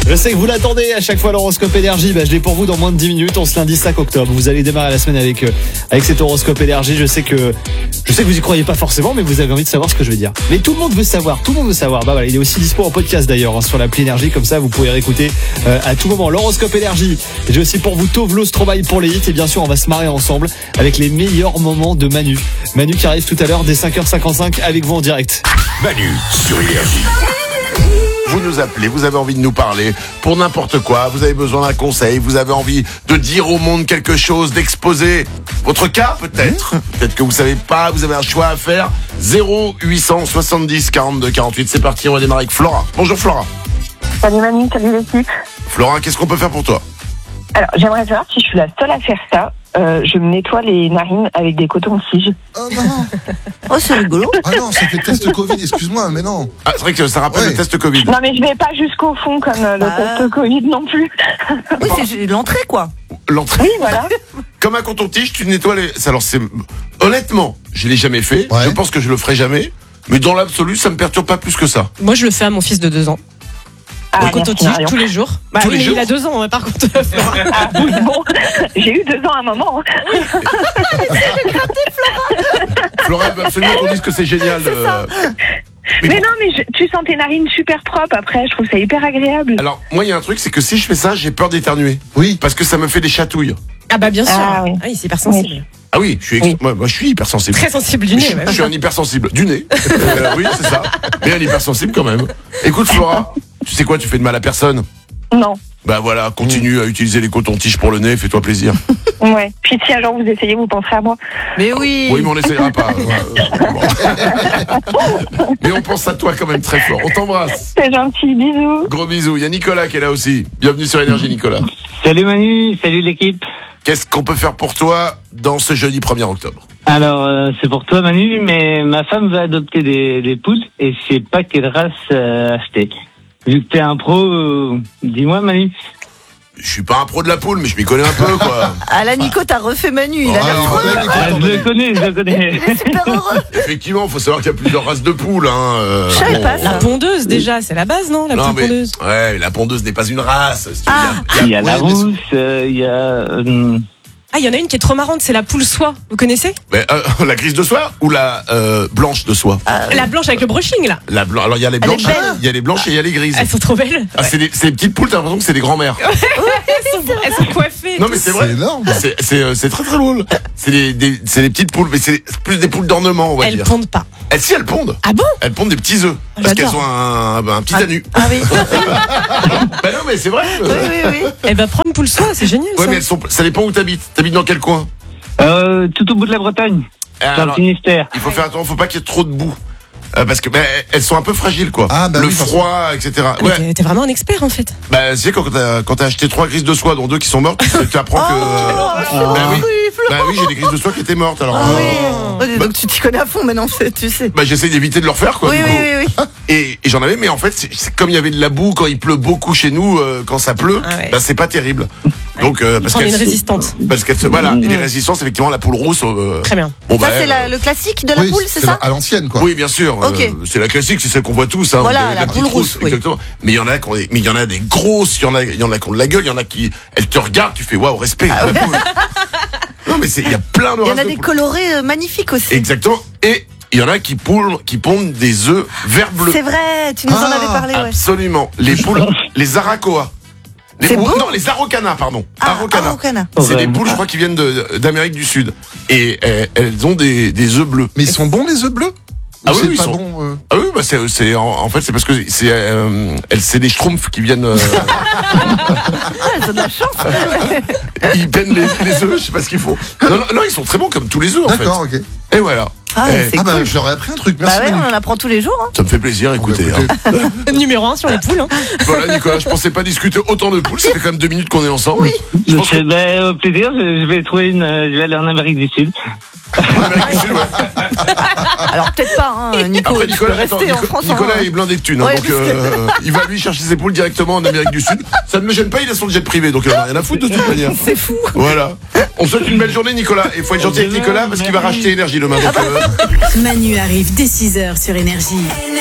Je sais que vous l'attendez à chaque fois l'horoscope énergie. Je l'ai pour vous dans moins de 10 minutes. On se lundi 5 octobre. Vous allez démarrer la semaine avec cet horoscope énergie. Je sais que vous y croyez pas forcément, mais vous avez envie de savoir ce que je vais dire. Mais tout le monde veut savoir. Voilà, il est aussi dispo en podcast d'ailleurs sur l'appli énergie. Comme ça, vous pouvez réécouter à tout moment l'horoscope énergie. J'ai aussi pour vous Tovlo Stromae pour les hits. Et bien sûr, on va se marrer ensemble avec les meilleurs moments de Manu. Manu qui arrive tout à l'heure dès 5h55 avec vous en direct. Manu sur Énergie. Vous nous appelez, vous avez envie de nous parler pour n'importe quoi, vous avez besoin d'un conseil, vous avez envie de dire au monde quelque chose, d'exposer votre cas peut-être. Peut-être que vous savez pas, vous avez un choix à faire. 0870 42 48, c'est parti, on va démarrer avec Flora. Bonjour Flora. Salut Manu, salut l'équipe. Flora, qu'est-ce qu'on peut faire pour toi? Alors, j'aimerais savoir si je suis la seule à faire ça. Je me nettoie les narines avec des cotons-tiges. Oh non. Oh, c'est rigolo. Ah non, ça fait test Covid, excuse-moi, mais non. Ah, c'est vrai que ça rappelle le test Covid. Non, mais je vais pas jusqu'au fond comme le test Covid non plus. Oui, c'est l'entrée, quoi. L'entrée. Oui, voilà. Comme un coton-tige, tu nettoies les... Alors c'est... Honnêtement, je l'ai jamais fait, Ouais. je pense que je le ferai jamais, mais dans l'absolu, ça me perturbe pas plus que ça. Moi, je le fais à mon fils de 2 ans. Ah, Le merci, coton-tige Marion. tous les jours. Bah Tous oui, les mais jours. il a 2 ans, par contre. Ah, oui, bon, j'ai eu 2 ans à un moment. Flora, elle veut absolument qu'on dise que c'est génial. Mais non, mais tu sens tes narines super propres après. Je trouve ça hyper agréable. Alors, moi, il y a un truc, c'est que si je fais ça, j'ai peur d'éternuer. Oui. Parce que ça me fait des chatouilles. Ah bah bien sûr. Ah oui. C'est hyper sensible. Ah oui, moi, je suis hypersensible. Très sensible du nez. Je suis un hypersensible. Du nez. Oui, c'est ça. Mais un hypersensible quand même. Écoute, Flora, tu sais quoi, tu fais de mal à personne. Non. Bah voilà, continue à utiliser les cotons-tiges pour le nez, fais-toi plaisir. Ouais. Puis si un jour vous essayez, vous penserez à moi. Mais oui. Oui, mais on n'essayera pas. Bon. Mais on pense à toi quand même très fort. On t'embrasse. C'est gentil, bisous. Gros bisous. Il y a Nicolas qui est là aussi. Bienvenue sur Énergie, Nicolas. Salut Manu, salut l'équipe. Qu'est-ce qu'on peut faire pour toi dans ce jeudi 1er octobre? Alors, c'est pour toi Manu, mais ma femme va adopter des poules et je sais pas quelle race acheter. Vu que t'es un pro, dis-moi Manu. Je suis pas un pro de la poule, mais je m'y connais un peu, quoi. Ah là, Nico, t'as refait Manu. Il a l'air trop heureux. Je le connais. Il est super heureux. Effectivement, il faut savoir qu'il y a plusieurs races de poules. Je savais pas La ça. pondeuse, déjà, c'est la base, non? La Non, poule mais pondeuse. ouais, la pondeuse n'est pas une race. Si tu veux. Il y a la ouais, mais rousse, il y a... Ah, il y en a une qui est trop marrante, c'est la poule soie. Vous connaissez? Mais, la grise de soie ou la blanche de soie? La blanche avec le brushing, là. La alors il y a les Elle est blanches, belle. il y a les blanches et il y a les grises. Elles sont trop belles. Ah, c'est des petites poules, t'as l'impression que c'est des grands-mères. Elles sont coiffées. et Non tout. mais c'est C'est vrai. énorme. C'est très très drôle. C'est des petites poules, mais c'est plus des poules d'ornement, on va Elles dire. pondent pas. Si elles pondent. Ah bon? Elles pondent des petits œufs parce qu'elles J'adore. ont un petit anus. Ah oui. Bah non mais c'est vrai. Oui. Eh ben, prends une poule soie, c'est génial, Ouais ça. mais ça dépend où t'habites. T'habites dans quel coin? tout au bout de la Bretagne, dans le Alors, Finistère. il faut faire attention, faut pas qu'il y ait trop de boue. Parce que elles sont un peu fragiles quoi. Ah, bah le oui, froid, etc. Ah, mais Ouais. t'es vraiment un expert, en fait. Bah tu sais quand t'as acheté 3 grises de soie dont 2 qui sont mortes, tu apprends que. Bah oui, j'ai des grises de soie qui étaient mortes alors. Donc tu t'y connais à fond maintenant, tu sais. Bah j'essaie d'éviter de le refaire quoi. Oui, du coup. oui. Et j'en avais, mais en fait, c'est comme il y avait de la boue quand il pleut beaucoup chez nous, quand ça pleut, Ah ouais. bah c'est pas terrible. Donc parce Prendre qu'elle une résistante. parce qu'elle se voilà, et les résistances effectivement la poule rousse. Très bien. Bon, Ça, bah, c'est le classique de la Oui, poule, c'est ça? à l'ancienne, quoi. Oui, bien sûr. Ok. C'est la classique, c'est celle qu'on voit tous. Hein, Voilà, la petite poule rousse, oui. exactement. Mais il y en a mais il y en a des grosses, il y en a qui ont de la gueule, il y en a qui, elles te regardent, tu fais waouh, respect. La poule. Non, mais il y a plein de Il y en races a de des poules. colorés magnifiques aussi. Exactement. Et il y en a qui pondent des œufs vert bleu. C'est vrai, tu nous en Ah, avais parlé, ouais. Absolument. Les poules, les aracoas. C'est beau. Non, les araucanas, pardon. Ah, Araucanas. araucana. C'est Ouais. des poules, je crois, qui viennent d'Amérique du Sud. Et elles ont des œufs bleus. Mais ils sont bons, les œufs bleus? Ah Ou oui, c'est ils pas sont- bon Ah oui, bah en fait c'est parce que c'est des schtroumpfs qui viennent. Elles ont de la chance. Ils peignent les œufs, je sais pas ce qu'il faut. Non, ils sont très bons comme tous les œufs en fait. D'accord, ok. Et voilà. Ah, Eh, c'est Ah bah, cool. j'aurais appris un truc, Bah merci ouais, Manu. on en apprend tous les jours. Hein. Ça me fait plaisir, écoutez. Bah, écoutez, Hein. Numéro 1 sur les poules, hein. Voilà Nicolas, je pensais pas discuter autant de poules, ça fait quand même 2 minutes qu'on est ensemble. Oui. Je pense que Au plaisir, je vais trouver je vais aller en Amérique du Sud. l'Amérique du Sud, ouais. Alors peut-être pas, hein, Nico. Après tu peux rester en France. Nicolas hein. est blindé de thunes, hein, Ouais, donc il va lui chercher ses poules directement en Amérique du Sud. Ça ne me gêne pas, il a son jet privé, donc il en a rien à foutre de toute manière. C'est fou. Voilà. On souhaite une belle journée Nicolas. Et il faut être gentil avec Nicolas parce qu'il va racheter énergie demain. Donc, Manu arrive dès 6h sur Énergie.